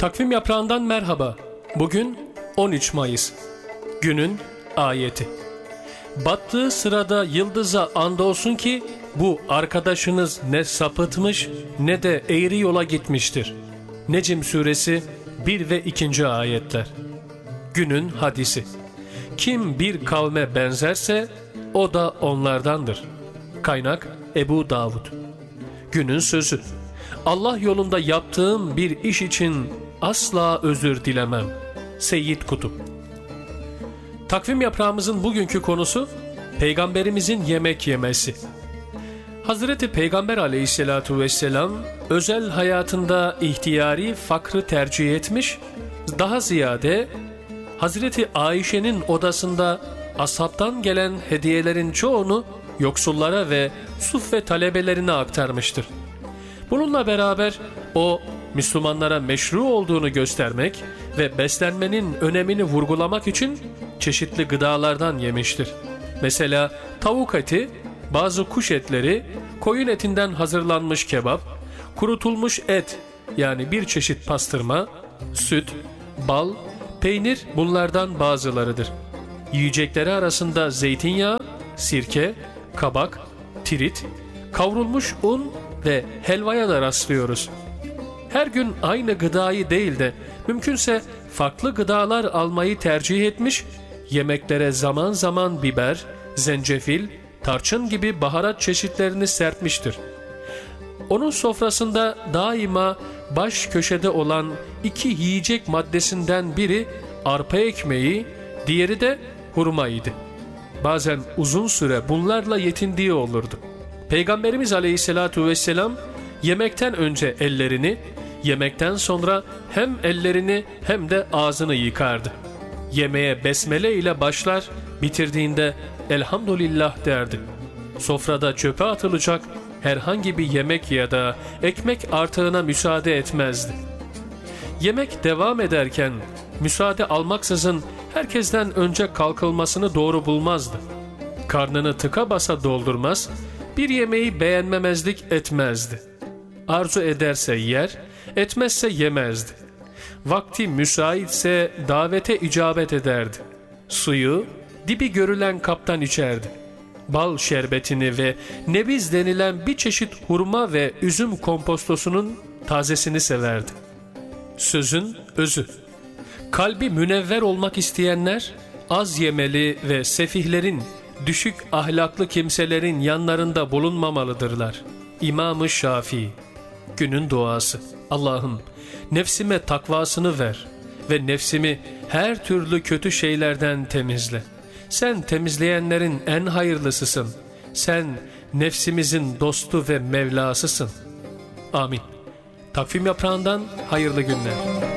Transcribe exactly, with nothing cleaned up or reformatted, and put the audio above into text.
Takvim yaprağından merhaba. Bugün on üç Mayıs. Günün ayeti. Battığı sırada yıldıza andolsun ki bu arkadaşınız ne sapıtmış ne de eğri yola gitmiştir. Necm suresi bir ve ikinci ayetler. Günün hadisi. Kim bir kavme benzerse o da onlardandır. Kaynak Ebu Davud. Günün sözü. Allah yolunda yaptığım bir iş için asla özür dilemem. Seyyid Kutup. Takvim yaprağımızın bugünkü konusu Peygamberimizin yemek yemesi. Hazreti Peygamber aleyhissalatu vesselam özel hayatında ihtiyari fakrı tercih etmiş, daha ziyade Hazreti Ayşe'nin odasında ashabtan gelen hediyelerin çoğunu yoksullara ve suffe talebelerine aktarmıştır. Bununla beraber o Müslümanlara meşru olduğunu göstermek ve beslenmenin önemini vurgulamak için çeşitli gıdalardan yemiştir. Mesela tavuk eti, bazı kuş etleri, koyun etinden hazırlanmış kebap, kurutulmuş et yani bir çeşit pastırma, süt, bal, peynir bunlardan bazılarıdır. Yiyecekleri arasında zeytinyağı, sirke, kabak, tirit, kavrulmuş un ve helvaya da rastlıyoruz. Her gün aynı gıdayı değil de mümkünse farklı gıdalar almayı tercih etmiş, yemeklere zaman zaman biber, zencefil, tarçın gibi baharat çeşitlerini serpmiştir. Onun sofrasında daima baş köşede olan iki yiyecek maddesinden biri arpa ekmeği, diğeri de hurmaydı. Bazen uzun süre bunlarla yetindiği olurdu. Peygamberimiz aleyhissalatu vesselam yemekten önce ellerini, yemekten sonra hem ellerini hem de ağzını yıkardı. Yemeğe besmele ile başlar, bitirdiğinde elhamdülillah derdi. Sofrada çöpe atılacak herhangi bir yemek ya da ekmek artığına müsaade etmezdi. Yemek devam ederken müsaade almaksızın herkesten önce kalkılmasını doğru bulmazdı. Karnını tıka basa doldurmaz, bir yemeği beğenmemezlik etmezdi. Arzu ederse yer, etmezse yemezdi. Vakti müsaitse davete icabet ederdi. Suyu dibi görülen kaptan içerdi. Bal şerbetini ve nebiz denilen bir çeşit hurma ve üzüm kompostosunun tazesini severdi. Sözün özü. Kalbi münevver olmak isteyenler az yemeli ve sefihlerin, düşük ahlaklı kimselerin yanlarında bulunmamalıdırlar. İmam-ı Şafii. Günün duası. Allah'ım nefsime takvasını ver ve nefsimi her türlü kötü şeylerden temizle. Sen temizleyenlerin en hayırlısısın. Sen nefsimizin dostu ve Mevlasısın. Amin. Takvim yaprağından hayırlı günler.